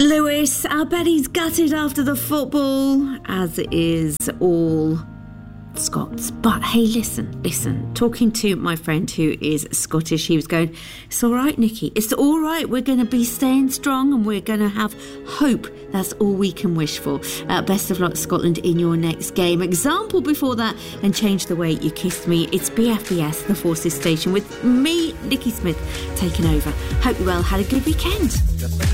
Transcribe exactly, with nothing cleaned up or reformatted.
Lewis, I bet he's gutted after the football, as is all Scots. But hey, listen, listen, talking to my friend who is Scottish, he was going, it's all right, Nikki, it's all right, we're going to be staying strong and we're going to have hope. That's all we can wish for. Uh, best of luck, Scotland, in your next game. Example before that, and Change the Way You Kissed Me. It's B F B S, the Forces Station, with me, Nikki Smith, taking over. Hope you well had a good weekend.